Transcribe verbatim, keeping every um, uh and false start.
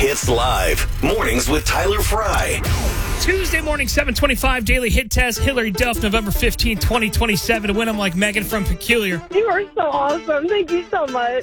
Hits Live. Mornings with Tyler Fry. Tuesday morning, seven twenty-five, Daily Hit Test. Hillary Duff, November fifteenth, twenty twenty-seven. To win them like Megan from Peculiar. You are so awesome. Thank you so much.